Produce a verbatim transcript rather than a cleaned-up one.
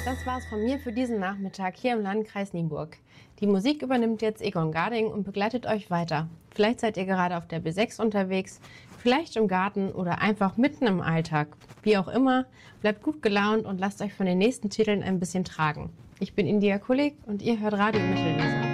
Das war's von mir für diesen Nachmittag hier im Landkreis Nienburg. Die Musik übernimmt jetzt Egon Garding und begleitet euch weiter. Vielleicht seid ihr gerade auf der B sechs unterwegs, vielleicht im Garten oder einfach mitten im Alltag. Wie auch immer, bleibt gut gelaunt und lasst euch von den nächsten Titeln ein bisschen tragen. Ich bin India Kulik und ihr hört Radio Mittelweser.